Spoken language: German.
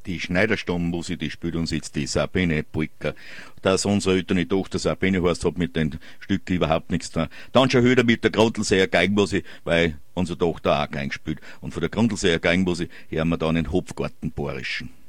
Die Schneiderstammmusik, die spielt uns jetzt die Sabine Polka. Dass unsere ältere Tochter Sabine heißt, hat mit den Stücken überhaupt nichts zu tun. Dann schon wieder mit der Grundlseer Geigenmusik, weil unsere Tochter auch Geigen spielt. Und von der Grundlseer Geigenmusik hören wir dann den Hopfgarten Borischen.